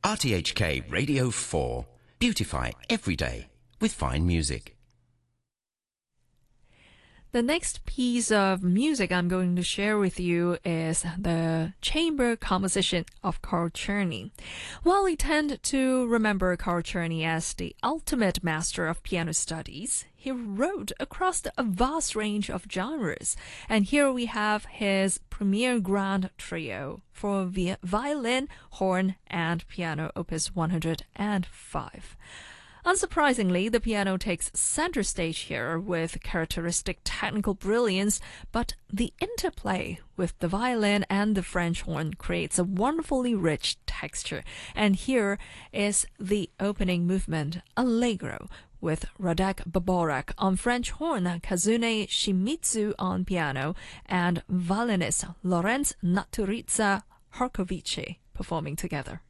RTHK Radio 4. Beautify every day with fine music. The next piece of music I'm going to share with you is the chamber composition of Carl Czerny. While we tend to remember Carl Czerny as the ultimate master of piano studies, he wrote across a vast range of genres. And here we have his Premier Grand Trio for violin, horn, and piano, opus 105. Unsurprisingly, the piano takes center stage here with characteristic technical brilliance, but the interplay with the violin and the French horn creates a wonderfully rich texture. And here is the opening movement, Allegro, with Radek Baborek on French horn, Kazune Shimizu on piano, and violinist Lorenz Naturizza Harkovici performing together.